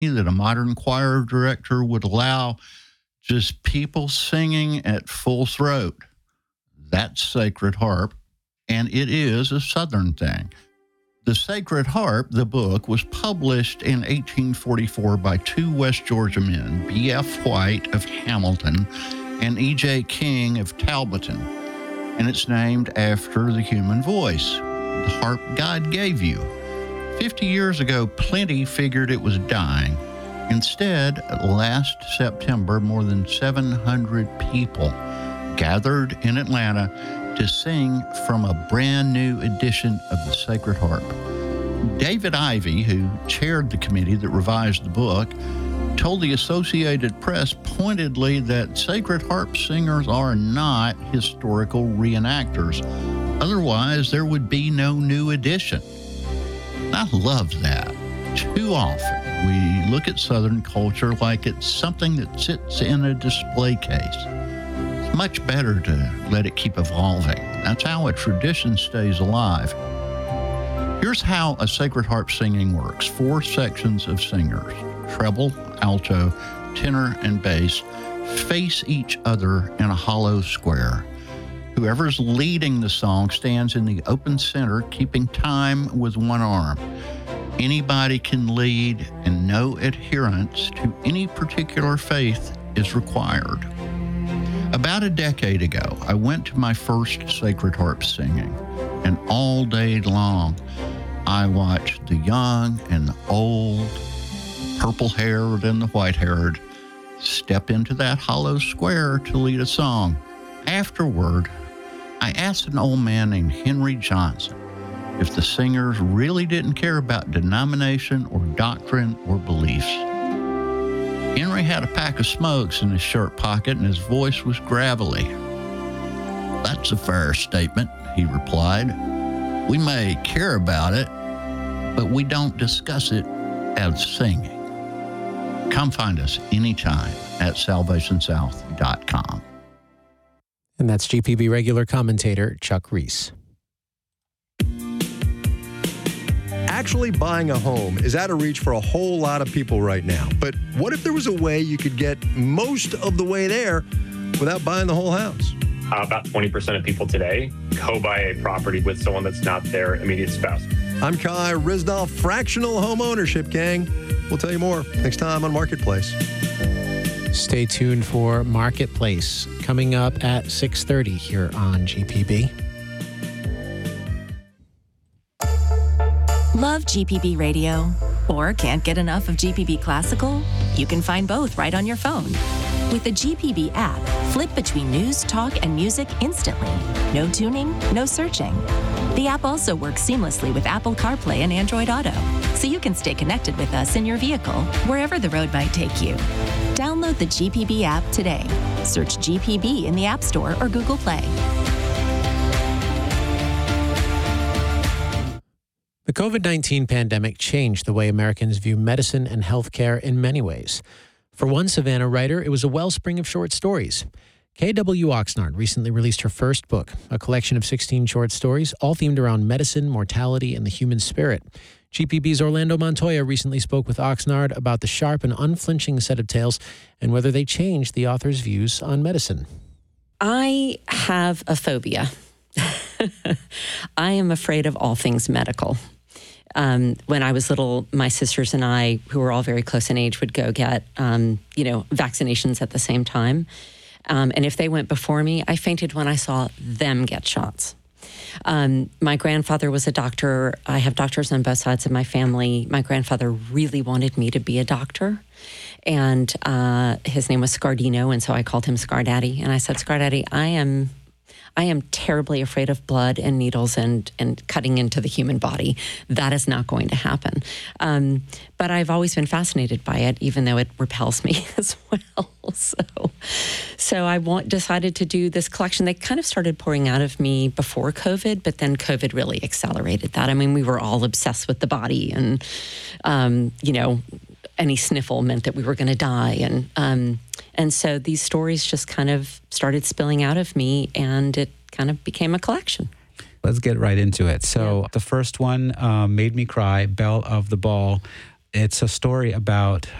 that a modern choir director would allow just people singing at full throat. That's Sacred Harp, and it is a Southern thing. The Sacred Harp, the book, was published in 1844 by two West Georgia men, B.F. White of Hamilton and E.J. King of Talbotton, and it's named after the human voice, the harp God gave you. 50 years ago, plenty figured it was dying. Instead, last September, more than 700 people gathered in Atlanta to sing from a brand new edition of the Sacred Harp. David Ivey, who chaired the committee that revised the book, told the Associated Press pointedly that Sacred Harp singers are not historical reenactors. Otherwise, there would be no new edition. I love that. Too often, we look at Southern culture like it's something that sits in a display case. It's much better to let it keep evolving. That's how a tradition stays alive. Here's how a Sacred Harp singing works. 4 sections of singers, treble, alto, tenor, and bass, face each other in a hollow square. Whoever's leading the song stands in the open center, keeping time with one arm. Anybody can lead, and no adherence to any particular faith is required. About a decade ago, I went to my first Sacred Harp singing, and all day long, I watched the young and the old, purple-haired and the white-haired, step into that hollow square to lead a song. Afterward, I asked an old man named Henry Johnson if the singers really didn't care about denomination or doctrine or beliefs. Henry had a pack of smokes in his shirt pocket and his voice was gravelly. "That's a fair statement," he replied. "We may care about it, but we don't discuss it as singing." Come find us anytime at salvationsouth.com. And that's GPB regular commentator Chuck Reese. Actually buying a home is out of reach for a whole lot of people right now. But what if there was a way you could get most of the way there without buying the whole house? About 20% of people today co-buy a property with someone that's not their immediate spouse. I'm Kai Ryssdal, Fractional Home Ownership Gang. We'll tell you more next time on Marketplace. Stay tuned for Marketplace coming up at 6:30 here on GPB. Love GPB Radio? Or can't get enough of GPB Classical? You can find both right on your phone. With the GPB app, flip between news, talk, and music instantly. No tuning, no searching. The app also works seamlessly with Apple CarPlay and Android Auto, so you can stay connected with us in your vehicle, wherever the road might take you. Download the GPB app today. Search GPB in the App Store or Google Play. The COVID-19 pandemic changed the way Americans view medicine and healthcare in many ways. For one Savannah writer, it was a wellspring of short stories. K.W. Oxnard recently released her first book, a collection of 16 short stories, all themed around medicine, mortality, and the human spirit. GPB's Orlando Montoya recently spoke with Oxnard about the sharp and unflinching set of tales and whether they changed the author's views on medicine. I have a phobia. I am afraid of all things medical. When I was little, my sisters and I, who were all very close in age, would go get, vaccinations at the same time. And if they went before me, I fainted when I saw them get shots. My grandfather was a doctor. I have doctors on both sides of my family. My grandfather really wanted me to be a doctor. And his name was Scardino, and so I called him Scar Daddy. And I said, Scar Daddy, I am terribly afraid of blood and needles and cutting into the human body. That is not going to happen. But I've always been fascinated by it, even though it repels me as well. So I decided to do this collection. They kind of started pouring out of me before COVID, but then COVID really accelerated that. I mean, we were all obsessed with the body, and any sniffle meant that we were going to die. And so these stories just kind of started spilling out of me, and it kind of became a collection. Let's get right into it. So The first one made me cry, Belle of the Ball. It's a story about